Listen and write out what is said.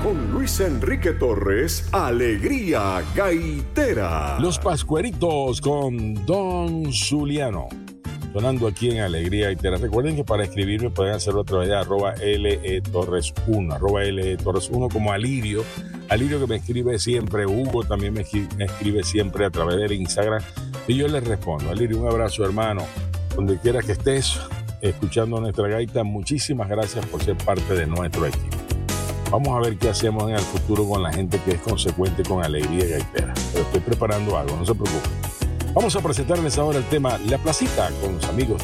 con Luis Enrique Torres, Alegría Gaitera. Los Pascueritos con Don Zuliano, sonando aquí en Alegría Gaitera. Recuerden que para escribirme pueden hacerlo a través de @LETorres1, @LETorres1 como Alirio que me escribe siempre. Hugo también me escribe siempre a través del Instagram y yo les respondo. Alirio, un abrazo, hermano, donde quiera que estés escuchando nuestra gaita. Muchísimas gracias por ser parte de nuestro equipo. Vamos a ver qué hacemos en el futuro con la gente que es consecuente con Alegría Gaitera. Pero estoy preparando algo, no se preocupen. Vamos a presentarles ahora el tema La Placita con los amigos